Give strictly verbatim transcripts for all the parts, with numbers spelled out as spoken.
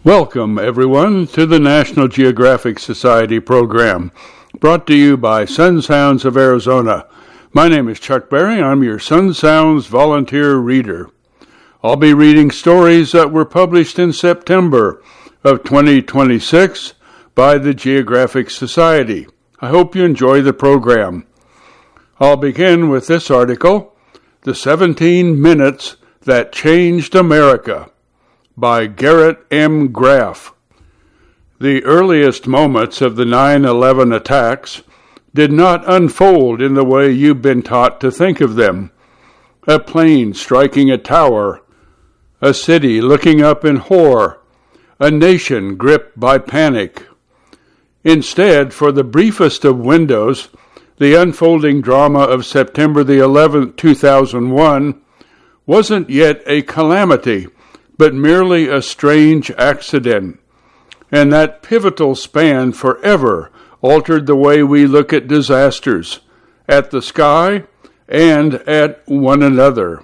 Welcome, everyone, to the National Geographic Society program, brought to you by Sun Sounds of Arizona. My name is Chuck Berry. I'm your Sun Sounds volunteer reader. I'll be reading stories that were published in September of twenty twenty-six by the Geographic Society. I hope you enjoy the program. I'll begin with this article, The seventeen Minutes That Changed America, by Garrett M. Graff. The earliest moments of the nine eleven attacks did not unfold in the way you've been taught to think of them. A plane striking a tower, a city looking up in horror, a nation gripped by panic. Instead, for the briefest of windows, the unfolding drama of September the eleventh, two thousand one, wasn't yet a calamity, but merely a strange accident. And that pivotal span forever altered the way we look at disasters, at the sky, and at one another.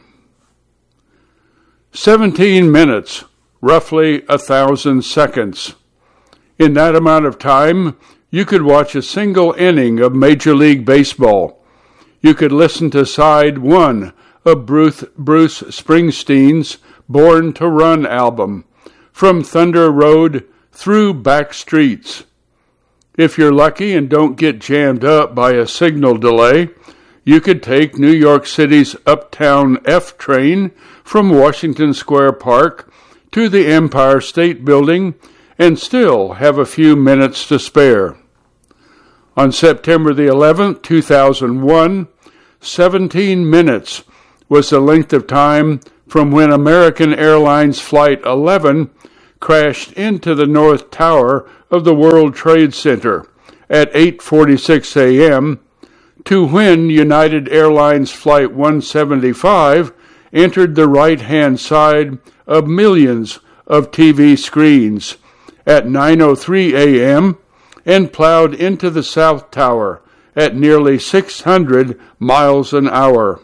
Seventeen minutes, roughly a thousand seconds. In that amount of time, you could watch a single inning of Major League Baseball. You could listen to side one of Bruce, Bruce Springsteen's Born to Run album, From Thunder Road Through Back Streets. If you're lucky and don't get jammed up by a signal delay, you could take New York City's Uptown F train from Washington Square Park to the Empire State Building and still have a few minutes to spare. On September the eleventh, two thousand one, seventeen minutes was the length of time from when American Airlines Flight eleven crashed into the North Tower of the World Trade Center at eight forty-six a.m. to when United Airlines Flight one seventy-five entered the right-hand side of millions of T V screens at nine oh three a.m. and plowed into the South Tower at nearly six hundred miles an hour.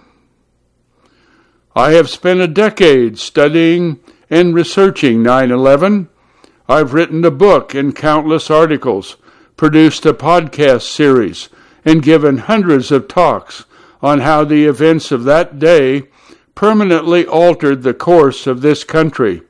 I have spent a decade studying and researching nine eleven. I've written a book and countless articles, produced a podcast series, and given hundreds of talks on how the events of that day permanently altered the course of this country.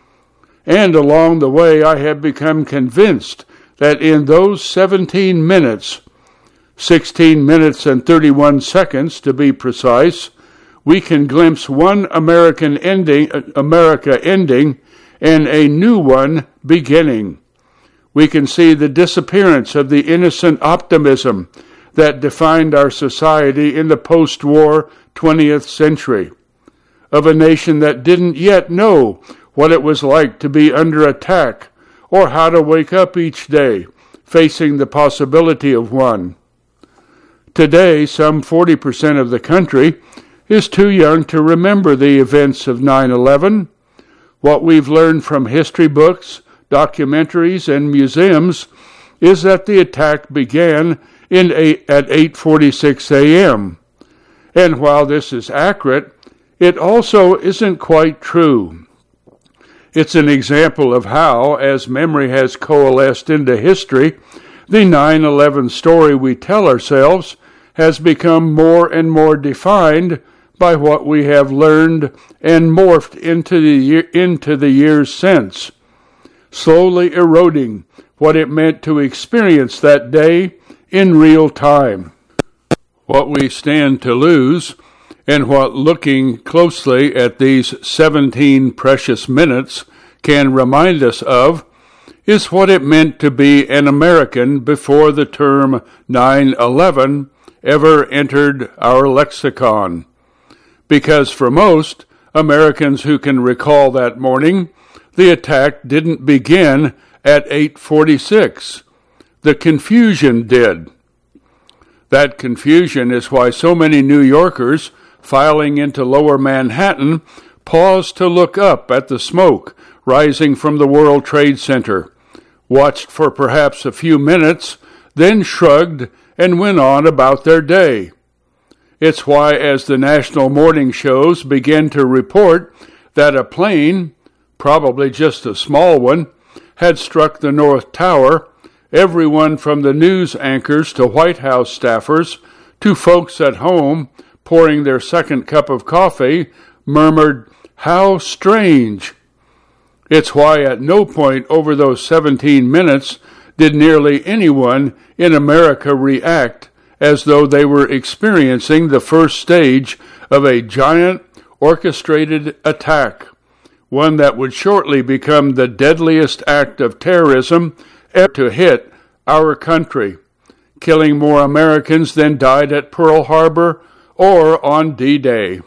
And along the way, I have become convinced that in those seventeen minutes, sixteen minutes and thirty-one seconds to be precise, we can glimpse one American ending, America ending and a new one beginning. We can see the disappearance of the innocent optimism that defined our society in the post-war twentieth century, of a nation that didn't yet know what it was like to be under attack or how to wake up each day facing the possibility of one. Today, some forty percent of the country is too young to remember the events of nine eleven. What we've learned from history books, documentaries, and museums is that the attack began in eight, at eight forty-six a.m. And while this is accurate, it also isn't quite true. It's an example of how, as memory has coalesced into history, the nine eleven story we tell ourselves has become more and more defined by what we have learned and morphed into the year, into the years since, slowly eroding what it meant to experience that day in real time. What we stand to lose, and what looking closely at these seventeen precious minutes can remind us of, is what it meant to be an American before the term nine eleven ever entered our lexicon. Because for most Americans who can recall that morning, the attack didn't begin at eight forty-six. The confusion did. That confusion is why so many New Yorkers filing into lower Manhattan paused to look up at the smoke rising from the World Trade Center, watched for perhaps a few minutes, then shrugged and went on about their day. It's why, as the national morning shows began to report that a plane, probably just a small one, had struck the North Tower, everyone from the news anchors to White House staffers to folks at home pouring their second cup of coffee murmured, "How strange!" It's why at no point over those seventeen minutes did nearly anyone in America react as though they were experiencing the first stage of a giant orchestrated attack, one that would shortly become the deadliest act of terrorism ever to hit our country, killing more Americans than died at Pearl Harbor or on D-Day.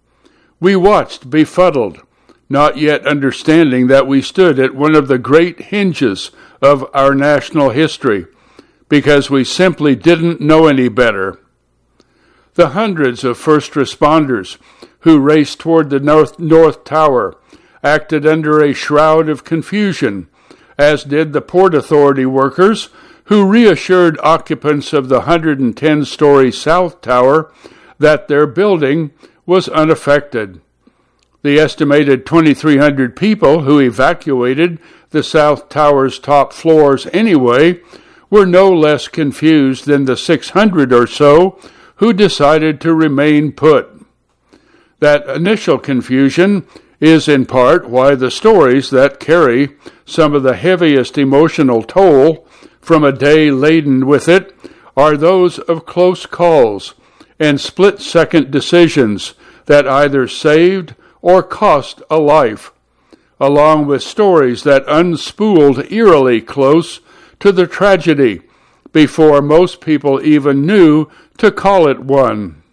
We watched befuddled, not yet understanding that we stood at one of the great hinges of our national history, because we simply didn't know any better. The hundreds of first responders who raced toward the North, North Tower acted under a shroud of confusion, as did the Port Authority workers who reassured occupants of the one hundred ten story South Tower that their building was unaffected. The estimated twenty-three hundred people who evacuated the South Tower's top floors anyway were no less confused than the six hundred or so who decided to remain put. That initial confusion is in part why the stories that carry some of the heaviest emotional toll from a day laden with it are those of close calls and split-second decisions that either saved or cost a life, along with stories that unspooled eerily close to the tragedy before most people even knew to call it one.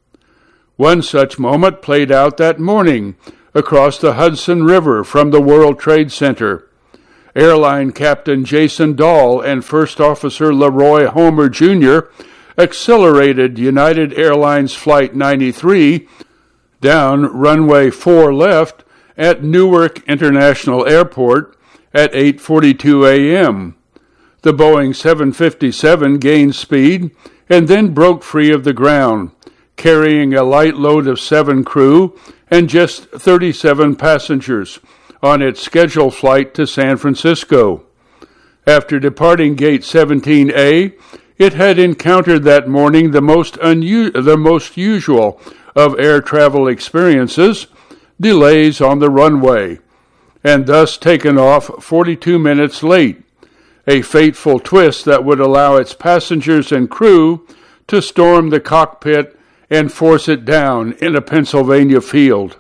One such moment played out that morning across the Hudson River from the World Trade Center. Airline Captain Jason Dahl and First Officer Leroy Homer Junior accelerated United Airlines Flight ninety-three down runway four left at Newark International Airport at eight forty-two a.m. The Boeing seven fifty-seven gained speed and then broke free of the ground, carrying a light load of seven crew and just thirty-seven passengers on its scheduled flight to San Francisco. After departing Gate seventeen A, it had encountered that morning the most unu- the most usual of air travel experiences, delays on the runway, and thus taken off forty-two minutes late, a fateful twist that would allow its passengers and crew to storm the cockpit and force it down in a Pennsylvania field.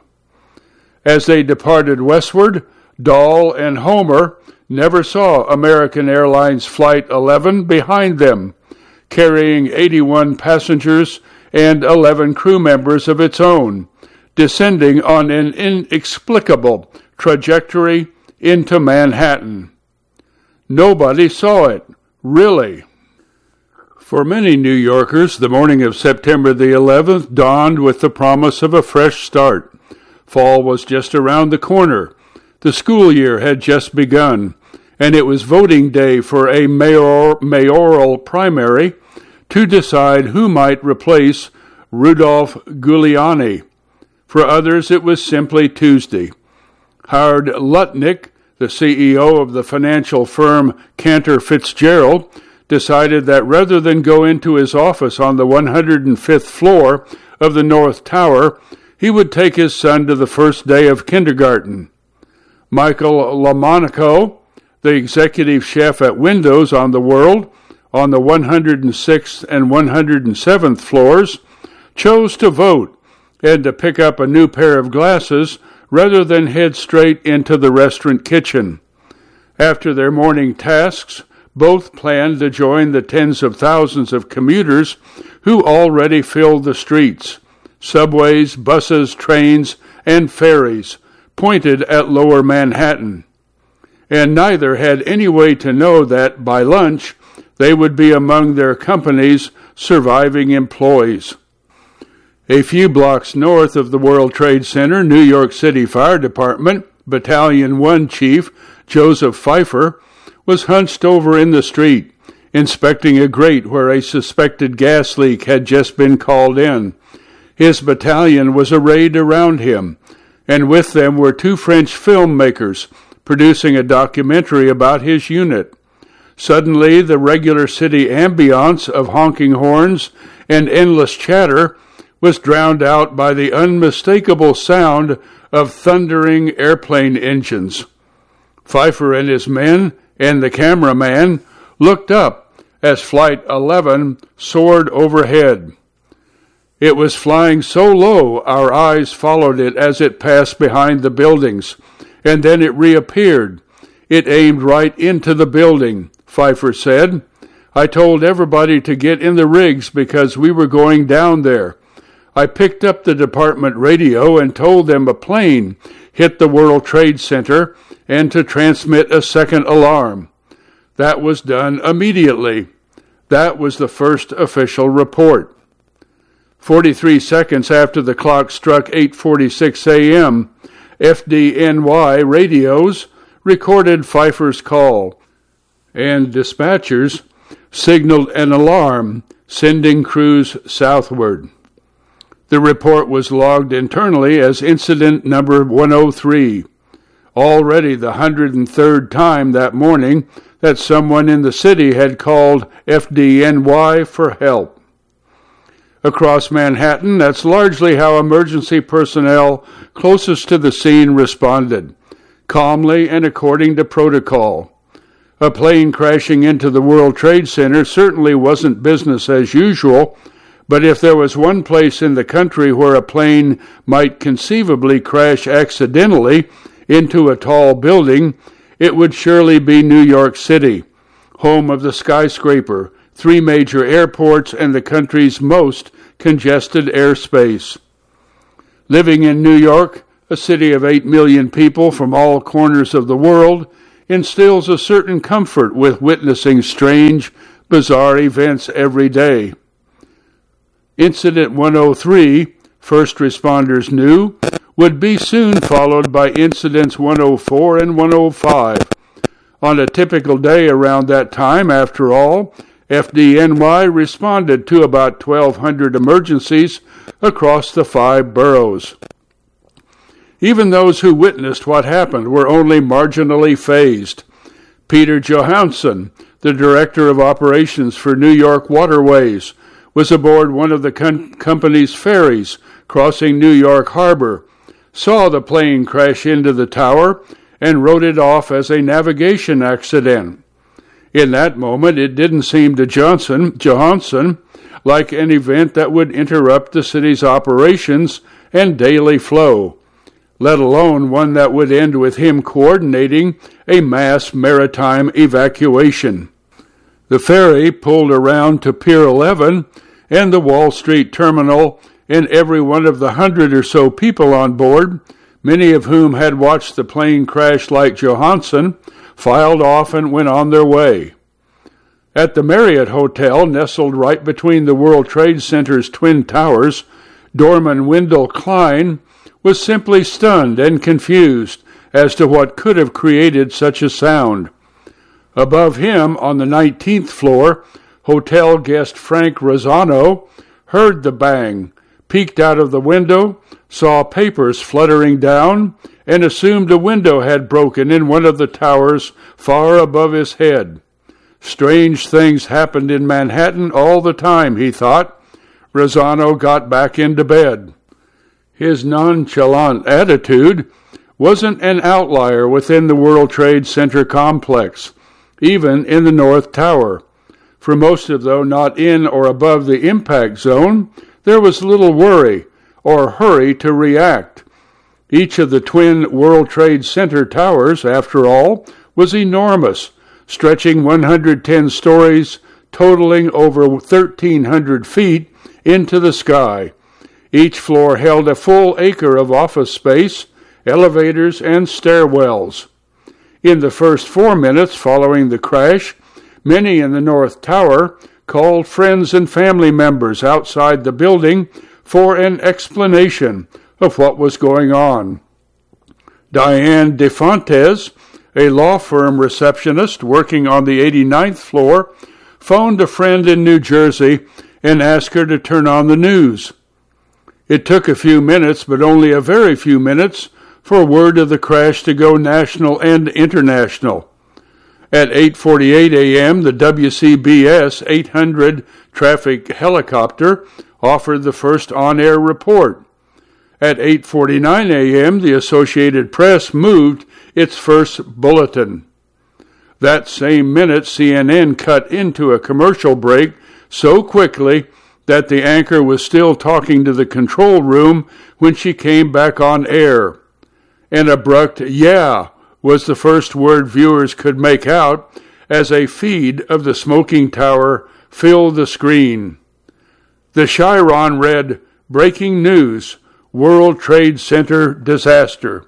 As they departed westward, Dahl and Homer never saw American Airlines Flight eleven behind them, carrying eighty-one passengers and eleven crew members of its own, descending on an inexplicable trajectory into Manhattan. Nobody saw it, really. For many New Yorkers, the morning of September the eleventh dawned with the promise of a fresh start. Fall was just around the corner. The school year had just begun, and it was voting day for a mayor, mayoral primary to decide who might replace Rudolph Giuliani. For others, it was simply Tuesday. Howard Lutnick, the C E O of the financial firm Cantor Fitzgerald, decided that rather than go into his office on the one hundred fifth floor of the North Tower, he would take his son to the first day of kindergarten. Michael LaMonaco, the executive chef at Windows on the World, on the one hundred sixth and one hundred seventh floors, chose to vote and to pick up a new pair of glasses rather than head straight into the restaurant kitchen. After their morning tasks, both planned to join the tens of thousands of commuters who already filled the streets. Subways, buses, trains, and ferries pointed at lower Manhattan. And neither had any way to know that, by lunch, they would be among their company's surviving employees. A few blocks north of the World Trade Center, New York City Fire Department, Battalion one Chief Joseph Pfeiffer was hunched over in the street, inspecting a grate where a suspected gas leak had just been called in. His battalion was arrayed around him, and with them were two French filmmakers producing a documentary about his unit. Suddenly, the regular city ambiance of honking horns and endless chatter was drowned out by the unmistakable sound of thundering airplane engines. Pfeiffer and his men and the cameraman looked up as Flight eleven soared overhead. It was flying so low our eyes followed it as it passed behind the buildings, and then it reappeared. It aimed right into the building, Pfeiffer said. I told everybody to get in the rigs because we were going down there. I picked up the department radio and told them a plane hit the World Trade Center and to transmit a second alarm. That was done immediately. That was the first official report. Forty-three seconds after the clock struck eight forty-six a.m., F D N Y radios recorded Pfeiffer's call, and dispatchers signaled an alarm, sending crews southward. The report was logged internally as incident number one oh three, already the one hundred third time that morning that someone in the city had called F D N Y for help. Across Manhattan, that's largely how emergency personnel closest to the scene responded, calmly and according to protocol. A plane crashing into the World Trade Center certainly wasn't business as usual, but if there was one place in the country where a plane might conceivably crash accidentally into a tall building, it would surely be New York City, home of the skyscraper, three major airports, and the country's most congested airspace. Living in New York, a city of eight million people from all corners of the world, instills a certain comfort with witnessing strange, bizarre events every day. Incident one oh three, first responders knew, would be soon followed by incidents one oh four and one oh five. On a typical day around that time, after all, F D N Y responded to about twelve hundred emergencies across the five boroughs. Even those who witnessed what happened were only marginally fazed. Peter Johansson, the director of operations for New York Waterways, was aboard one of the com- company's ferries crossing New York Harbor, saw the plane crash into the tower, and wrote it off as a navigation accident. In that moment, it didn't seem to Johnson, Johansson like an event that would interrupt the city's operations and daily flow, let alone one that would end with him coordinating a mass maritime evacuation. The ferry pulled around to Pier eleven, and the Wall Street terminal, and every one of the hundred or so people on board, many of whom had watched the plane crash like Johansson, filed off and went on their way. At the Marriott Hotel, nestled right between the World Trade Center's twin towers, doorman Wendell Klein was simply stunned and confused as to what could have created such a sound. Above him, on the nineteenth floor, hotel guest Frank Razzano heard the bang, peeked out of the window, saw papers fluttering down, and assumed a window had broken in one of the towers far above his head. Strange things happened in Manhattan all the time, he thought. Razzano got back into bed. His nonchalant attitude wasn't an outlier within the World Trade Center complex, even in the North Tower. For most of those not in or above the impact zone, there was little worry or hurry to react. Each of the twin World Trade Center towers, after all, was enormous, stretching one hundred ten stories, totaling over thirteen hundred feet into the sky. Each floor held a full acre of office space, elevators, and stairwells. In the first four minutes following the crash, many in the North Tower called friends and family members outside the building for an explanation of what was going on. Diane DeFontes, a law firm receptionist working on the eighty-ninth floor, phoned a friend in New Jersey and asked her to turn on the news. It took a few minutes, but only a very few minutes, for word of the crash to go national and international. At eight forty-eight a.m., the W C B S eight hundred traffic helicopter offered the first on-air report. At eight forty-nine a.m., the Associated Press moved its first bulletin. That same minute, C N N cut into a commercial break so quickly that the anchor was still talking to the control room when she came back on air. An abrupt "yeah" was the first word viewers could make out as a feed of the smoking tower filled the screen. The chyron read, "Breaking news, World Trade Center disaster."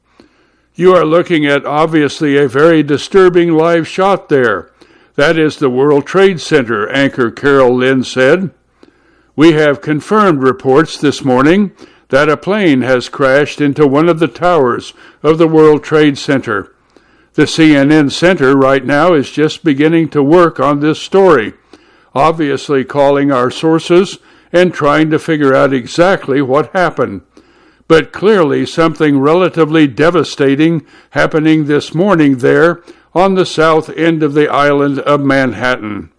You are looking at obviously a very disturbing live shot there. That is the World Trade Center, anchor Carol Lynn said. We have confirmed reports this morning that a plane has crashed into one of the towers of the World Trade Center. The C N N Center right now is just beginning to work on this story, obviously calling our sources and trying to figure out exactly what happened. But clearly something relatively devastating happening this morning there on the south end of the island of Manhattan.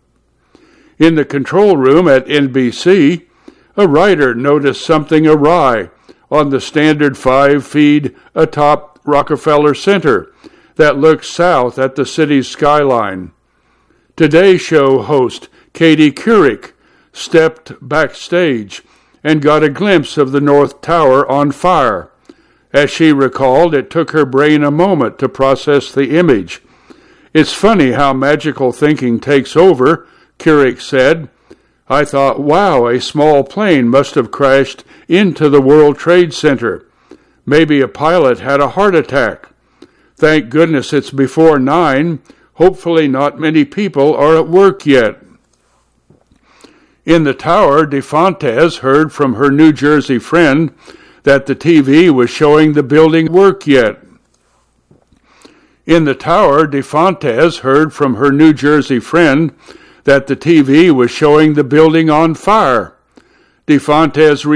In the control room at N B C, a writer noticed something awry on the Standard five feed atop Rockefeller Center that looks south at the city's skyline. Today Show host Katie Couric stepped backstage and got a glimpse of the North Tower on fire. As she recalled, it took her brain a moment to process the image. It's funny how magical thinking takes over, Couric said. I thought, wow, a small plane must have crashed into the World Trade Center. Maybe a pilot had a heart attack. Thank goodness it's before nine. Hopefully not many people are at work yet. In the tower, DeFontes heard from her New Jersey friend that the T V was showing the building work yet. In the tower, DeFontes heard from her New Jersey friend that the T V was showing the building on fire. DeFontes